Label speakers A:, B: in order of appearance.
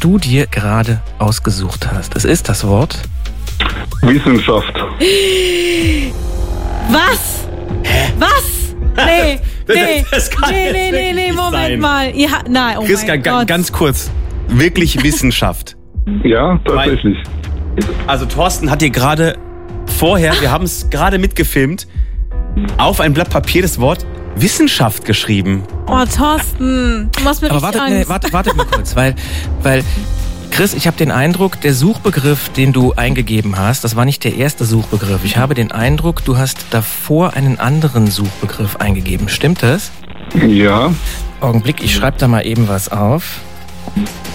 A: du dir gerade ausgesucht hast. Es ist das Wort
B: Wissenschaft.
C: Was? Was? Nee,
D: Das kann
C: nee, Moment
D: sein.
C: mal. Nein, oh
D: Chris,
C: mein Gott.
D: ganz kurz. Wirklich Wissenschaft.
B: Ja, tatsächlich.
D: Also Thorsten hat dir gerade vorher, wir haben es gerade mitgefilmt, auf ein Blatt Papier das Wort Wissenschaft geschrieben.
C: Oh, Thorsten, du machst mir
A: Aber
C: richtig Angst.
A: wartet mal kurz, weil Chris, ich habe den Eindruck, der Suchbegriff, den du eingegeben hast, das war nicht der erste Suchbegriff. Ich habe den Eindruck, du hast davor einen anderen Suchbegriff eingegeben. Stimmt das?
B: Ja.
A: Augenblick, ich schreibe da mal eben was auf.